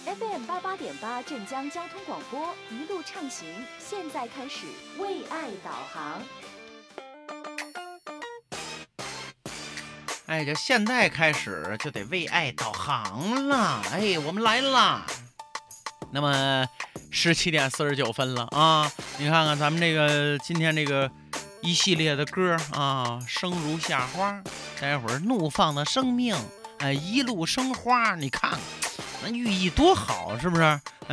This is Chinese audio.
FM 88.8镇江交通广播一路畅行，现在开始为爱导航。 哎，这现在开始就得为爱导航了。哎，我们来了。那么17点49分了啊！你看看咱们这个今天这个一系列的歌啊，生如夏花，待会儿怒放的生命，哎，一路生花，你看那寓意多好，是不是？